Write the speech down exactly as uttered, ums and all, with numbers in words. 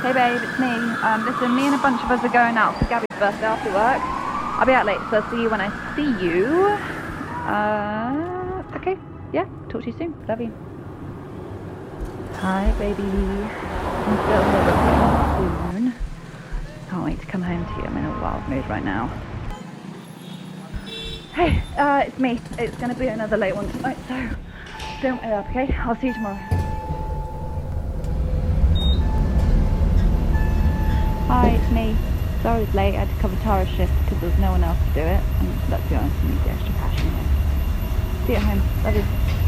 Hey babe, it's me. Um, listen, me and a bunch of us are going out for Gabby's birthday after work. I'll be out late, so I'll see you when I see you. Uh, okay, yeah, talk to you soon. Love you. Hi baby. I'm still here with you soon. Can't wait to come home to you. I'm in a wild mood right now. Hey, uh, it's me. It's gonna be another late one tonight, so don't wait up, okay? I'll see you tomorrow. Hi, it's me. Sorry it's late. I had to cover Tara's shift because there was no one else to do it. And let's be honest, I need the extra cash in here. See you at home. Love you.